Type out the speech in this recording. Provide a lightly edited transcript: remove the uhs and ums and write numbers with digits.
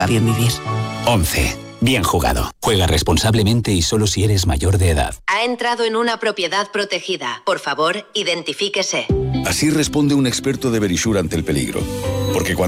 Bien vivir. 11. Bien jugado. Juega responsablemente y solo si eres mayor de edad. Ha entrado en una propiedad protegida. Por favor, identifíquese. Así responde un experto de Verisure ante el peligro. Porque cuando